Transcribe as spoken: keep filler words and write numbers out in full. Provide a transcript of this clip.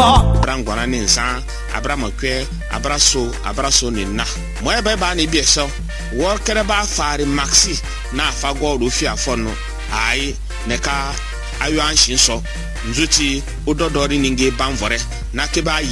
brangwana ni nsa abramakwe abraso abraso ni na mo ebe ba ni bi eso wo kere ba fari maxi na afa gold ofi afọ no ai neka ayo anshin so nzuti ododori ninge banvore na keba